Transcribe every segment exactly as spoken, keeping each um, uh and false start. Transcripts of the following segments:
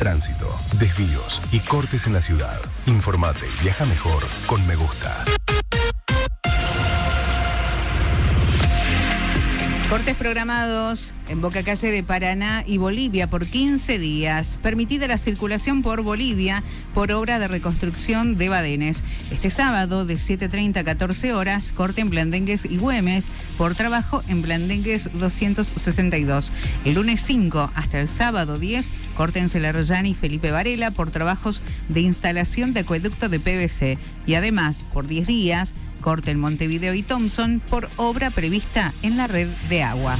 tránsito, desvíos y cortes en la ciudad. Informate y viaja mejor con Me Gusta. Cortes programados en Boca Calle de Paraná y Bolivia por quince días. Permitida la circulación por Bolivia por obra de reconstrucción de badenes. Este sábado de siete treinta a catorce horas, corte en Blandengues y Güemes por trabajo en Blandengues doscientos sesenta y dos. El lunes cinco hasta el sábado diez, corte en Celarroyani y Felipe Varela por trabajos de instalación de acueducto de P V C. Y además, por diez días, corte en Montevideo y Thompson por obra prevista en la red de agua.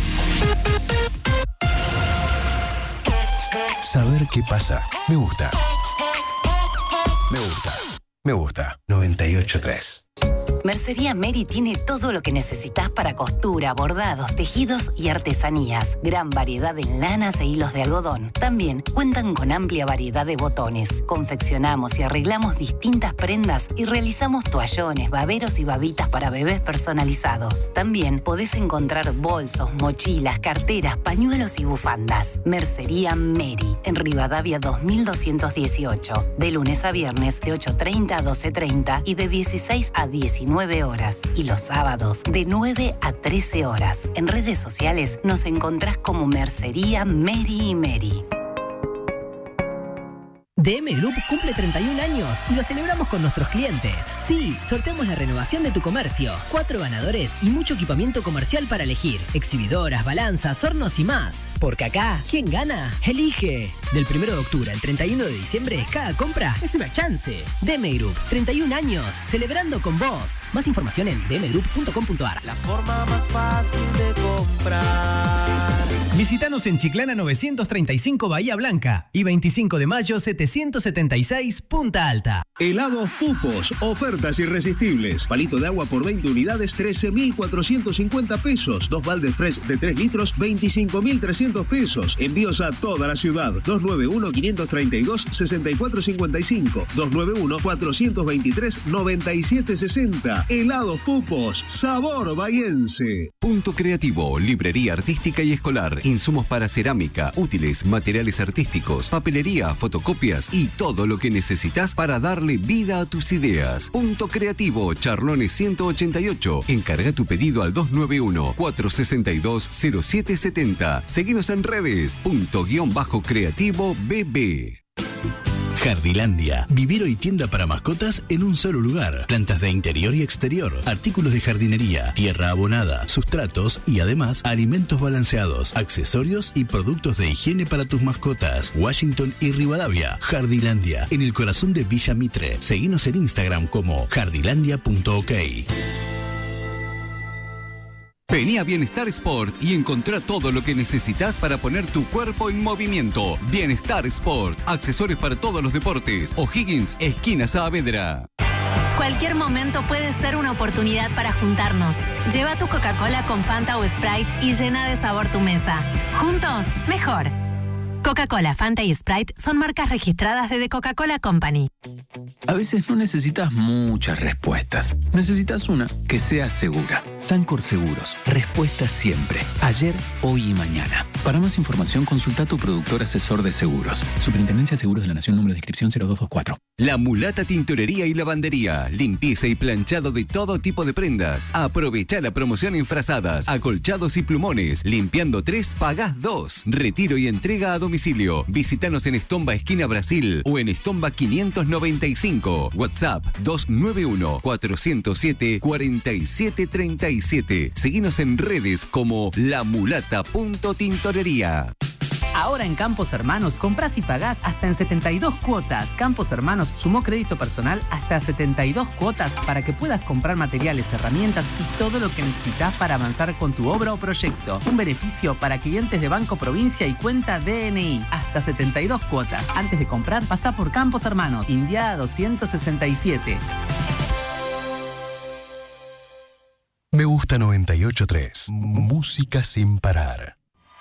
Saber qué pasa. Me gusta. Me gusta. Me gusta. noventa y ocho punto tres. Mercería Mary tiene todo lo que necesitas para costura, bordados, tejidos y artesanías. Gran variedad en lanas e hilos de algodón. También cuentan con amplia variedad de botones. Confeccionamos y arreglamos distintas prendas y realizamos toallones, baberos y babitas para bebés personalizados. También podés encontrar bolsos, mochilas, carteras, pañuelos y bufandas. Mercería Mary, en Rivadavia dos mil doscientos dieciocho. De lunes a viernes de ocho treinta a doce treinta y de dieciséis a diecinueve horas. Y los sábados de nueve a trece horas. En redes sociales nos encontrás como Mercería Mary y Mary. D M Group cumple treinta y un años y lo celebramos con nuestros clientes. Sí, sorteamos la renovación de tu comercio. Cuatro ganadores y mucho equipamiento comercial para elegir. Exhibidoras, balanzas, hornos y más. Porque acá, ¿quién gana? Elige. Del primero de octubre al treinta y uno de diciembre, cada compra es una chance. D M Group, treinta y un años, celebrando con vos. Más información en d m group punto com punto a r. La forma más fácil de comprar. Visítanos en Chiclana novecientos treinta y cinco Bahía Blanca y veinticinco de mayo setecientos setenta y seis Punta Alta. Helados Pupos, ofertas irresistibles. Palito de agua por veinte unidades, trece mil cuatrocientos cincuenta pesos. Dos baldes fresh de tres litros, veinticinco mil trescientos pesos. Envíos a toda la ciudad. dos nueve uno, cinco tres dos, seis cuatro cinco cinco. dos nueve uno, cuatro dos tres, nueve siete seis cero. Helados Pupos, sabor bahiense. Punto Creativo, librería artística y escolar. Insumos para cerámica, útiles, materiales artísticos, papelería, fotocopias y todo lo que necesitas para darle vida a tus ideas. Punto Creativo, Charlones ciento ochenta y ocho. Encarga tu pedido al dos nueve uno, cuatro seis dos, cero siete siete cero. Seguinos en redes. Punto guión bajo creativo B B. Jardilandia, vivero y tienda para mascotas en un solo lugar. Plantas de interior y exterior, artículos de jardinería, tierra abonada, sustratos y además alimentos balanceados, accesorios y productos de higiene para tus mascotas. Washington y Rivadavia. Jardilandia, en el corazón de Villa Mitre. Seguinos en Instagram como jardilandia punto ok. Vení a Bienestar Sport y encontrá todo lo que necesitas para poner tu cuerpo en movimiento. Bienestar Sport, accesorios para todos los deportes. O'Higgins, esquina Saavedra. Cualquier momento puede ser una oportunidad para juntarnos. Lleva tu Coca-Cola con Fanta o Sprite y llena de sabor tu mesa. Juntos, mejor. Coca-Cola, Fanta y Sprite son marcas registradas de The Coca-Cola Company. A veces no necesitas muchas respuestas. Necesitas una que sea segura. Sancor Seguros. Respuesta siempre. Ayer, hoy y mañana. Para más información, consulta a tu productor asesor de seguros. Superintendencia de Seguros de la Nación, número de inscripción cero dos dos cuatro. La Mulata Tintorería y Lavandería. Limpieza y planchado de todo tipo de prendas. Aprovecha la promoción en frazadas, acolchados y plumones. Limpiando tres, pagás dos. Retiro y entrega a domicilio. Visítanos en Estomba, esquina Brasil o en Estomba quinientos noventa y cinco. WhatsApp dos nueve uno, cuatro cero siete, cuatro siete tres siete. Seguinos en redes como lamulata.tintorería. Ahora en Campos Hermanos compras y pagás hasta en setenta y dos cuotas. Campos Hermanos sumó crédito personal hasta setenta y dos cuotas para que puedas comprar materiales, herramientas y todo lo que necesitas para avanzar con tu obra o proyecto. Un beneficio para clientes de Banco Provincia y cuenta D N I. Hasta setenta y dos cuotas. Antes de comprar, pasá por Campos Hermanos, Indiada doscientos sesenta y siete. Me gusta noventa y ocho punto tres. Música sin parar.